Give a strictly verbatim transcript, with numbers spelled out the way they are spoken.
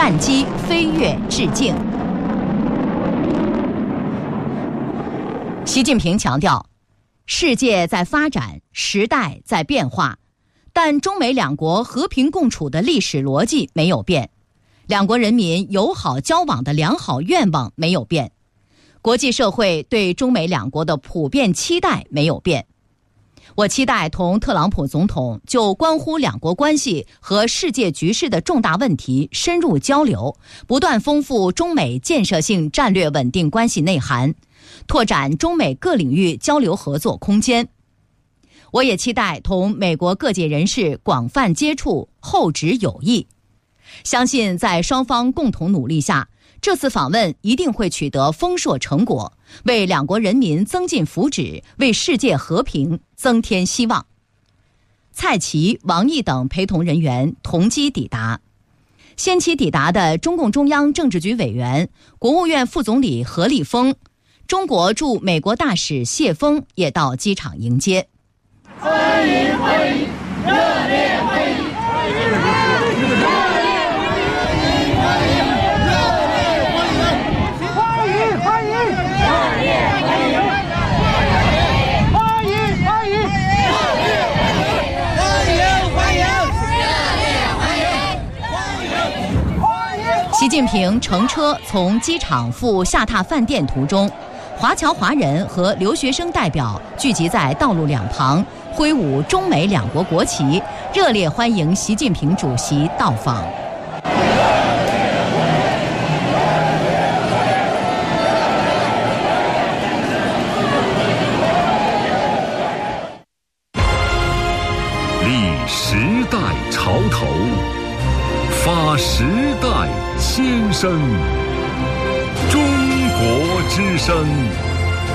战机飞跃致敬。习近平强调，世界在发展，时代在变化，但中美两国和平共处的历史逻辑没有变，两国人民友好交往的良好愿望没有变，国际社会对中美两国的普遍期待没有变。我期待同特朗普总统就关乎两国关系和世界局势的重大问题深入交流，不断丰富中美建设性战略稳定关系内涵，拓展中美各领域交流合作空间。我也期待同美国各界人士广泛接触，厚植友谊。相信在双方共同努力下，这次访问一定会取得丰硕成果，为两国人民增进福祉，为世界和平增添希望。蔡奇、王毅等陪同人员同机抵达。先期抵达的中共中央政治局委员、国务院副总理何立峰、中国驻美国大使谢锋也到机场迎接。 欢迎欢迎，热烈欢迎！ 习近平乘车从机场赴下榻饭店途中，华侨华人和留学生代表聚集在道路两旁，挥舞中美两国国旗，热烈欢迎习近平主席到访。 立时代潮头，发时代先声，中国之声。